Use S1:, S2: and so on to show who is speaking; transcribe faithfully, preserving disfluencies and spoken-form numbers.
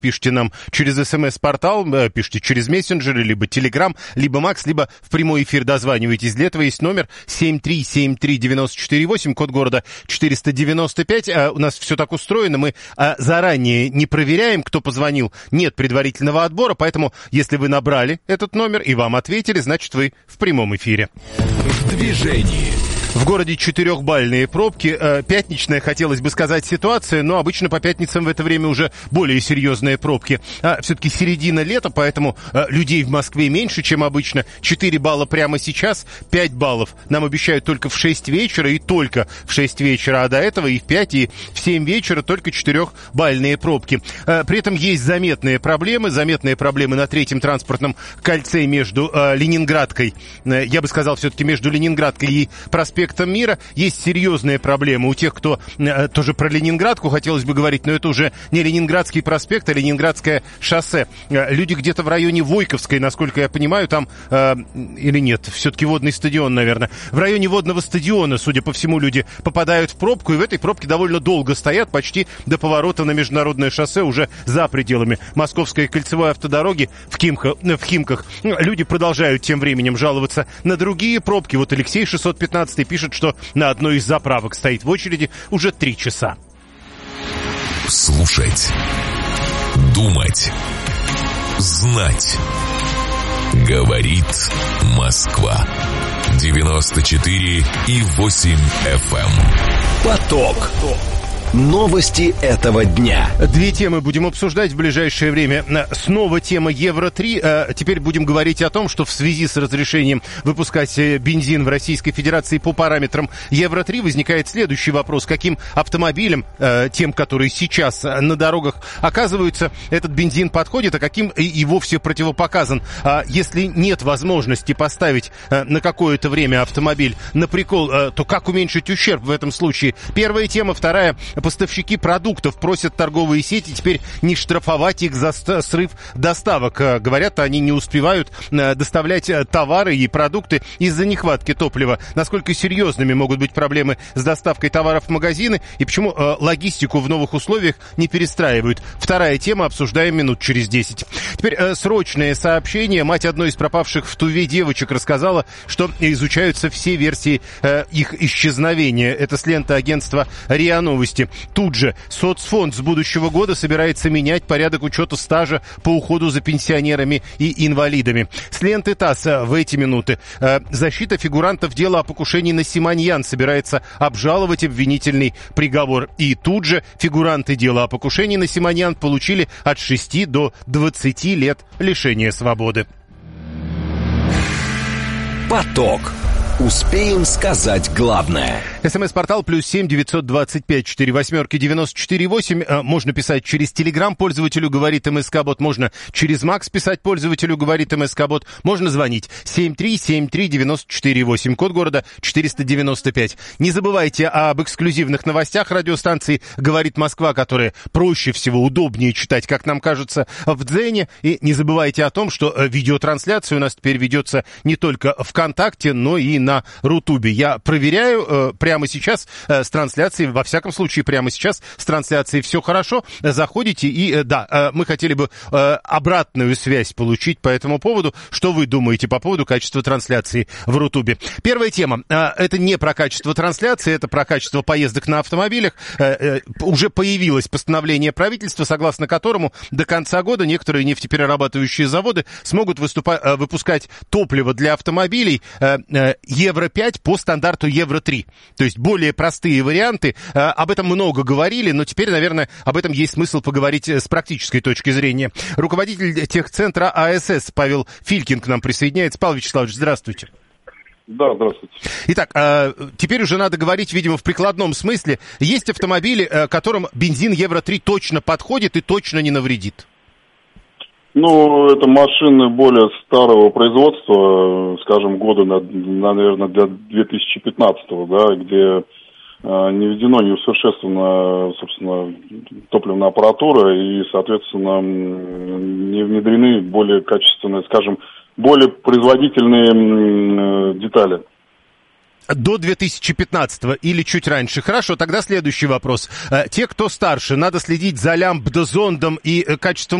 S1: пишите нам через смс-портал, пишите через мессенджеры, либо Телеграм, либо Макс, либо в прямой эфир дозваниваетесь. Для этого есть номер семь три семь три девять четыре восемь, код города четыреста девяносто пять. У нас все так устроено, мы заранее не проверяем, кто позвонил, нет предварительного отбора, поэтому если вы набрали этот номер и вам ответили, значит вы в прямом эфире.
S2: В движении.
S1: В городе четырехбальные пробки. Пятничная, хотелось бы сказать, ситуация, но обычно по пятницам в это время уже более серьезные пробки. Все-таки середина лета, поэтому людей в Москве меньше, чем обычно. четыре балла прямо сейчас, пять баллов нам обещают только в шесть вечера и только в шесть вечера, а до этого и в пять, и в семь вечера только четырехбальные пробки. При этом есть заметные проблемы, заметные проблемы на третьем транспортном кольце между Ленинградкой, я бы сказал, все-таки между Ленинградкой и проспектом Мира. Есть серьезные проблемы у тех, кто э, тоже про Ленинградку хотелось бы говорить, но это уже не Ленинградский проспект, а Ленинградское шоссе. Э, люди где-то в районе Войковской, насколько я понимаю, там, э, или нет, все-таки водный стадион, наверное. В районе водного стадиона, судя по всему, люди попадают в пробку, и в этой пробке довольно долго стоят, почти до поворота на международное шоссе, уже за пределами Московской кольцевой автодороги в, Кимха, в Химках. Люди продолжают тем временем жаловаться на другие пробки. Вот Алексей шестьсот пятнадцать пишет, что на одной из заправок стоит в очереди уже три часа.
S2: Слушать, думать, знать. Говорит Москва. девяносто четыре и восемь эф эм. Поток. Новости этого дня.
S1: Две темы будем обсуждать в ближайшее время. Снова тема Евро три. Теперь будем говорить о том, что в связи с разрешением выпускать бензин в Российской Федерации по параметрам Евро три возникает следующий вопрос. Каким автомобилям, тем, которые сейчас на дорогах оказываются, этот бензин подходит, а каким и вовсе противопоказан? Если нет возможности поставить на какое-то время автомобиль на прикол, то как уменьшить ущерб в этом случае? Первая тема. Вторая. Поставщики продуктов просят торговые сети теперь не штрафовать их за срыв доставок. Говорят, они не успевают доставлять товары и продукты из-за нехватки топлива. Насколько серьезными могут быть проблемы с доставкой товаров в магазины и почему логистику в новых условиях не перестраивают? Вторая тема, обсуждаем минут через десять. Теперь срочное сообщение. Мать одной из пропавших в Туве девочек рассказала, что изучаются все версии их исчезновения. Это с ленты агентства РИА Новости. Тут же соцфонд с будущего года собирается менять порядок учета стажа по уходу за пенсионерами и инвалидами. С ленты ТАСС в эти минуты. Защита фигурантов дела о покушении на Симоньян собирается обжаловать обвинительный приговор. И тут же фигуранты дела о покушении на Симоньян получили от шести до двадцати лет лишения свободы.
S2: Поток. Успеем сказать главное.
S1: СМС-портал плюс семь девятьсот двадцать пять четыре восьмерки девяносто четыре восемь. Можно писать через Телеграм пользователю «Говорит МСК-бот». Можно через Макс писать пользователю «Говорит МСК-бот». Можно звонить семь три семь три девять четыре восемь. Код города четыреста девяносто пять. Не забывайте об эксклюзивных новостях радиостанции «Говорит Москва», которые проще всего, удобнее читать, как нам кажется, в Дзене. И не забывайте о том, что видеотрансляция у нас теперь ведется не только ВКонтакте, но и на на Рутубе. Я проверяю э, прямо сейчас э, с трансляцией, во всяком случае, прямо сейчас с трансляцией все хорошо. Заходите и, э, да, э, мы хотели бы э, обратную связь получить по этому поводу. Что вы думаете по поводу качества трансляции в Рутубе? Первая тема. Э, это не про качество трансляции, это про качество поездок на автомобилях. Э, э, уже появилось постановление правительства, согласно которому до конца года некоторые нефтеперерабатывающие заводы смогут выступать, э, выпускать топливо для автомобилей э, э, Евро пять по стандарту Евро три. То есть более простые варианты. Об этом много говорили, но теперь, наверное, об этом есть смысл поговорить с практической точки зрения. Руководитель техцентра АСС Павел Филькин к нам присоединяется. Павел Вячеславович, здравствуйте.
S3: Да, здравствуйте.
S1: Итак, теперь уже надо говорить, видимо, в прикладном смысле. Есть автомобили, которым бензин Евро три точно подходит и точно не навредит?
S3: Ну, это машины более старого производства, скажем, года, на, на, наверное, для две тысячи пятнадцатого, да, где э, не введено, не усовершенствована, собственно, топливная аппаратура и, соответственно, не внедрены более качественные, скажем, более производительные э, детали.
S1: До две тысячи пятнадцатого или чуть раньше. Хорошо, тогда следующий вопрос. Те, кто старше, надо следить за лямбда-зондом и качеством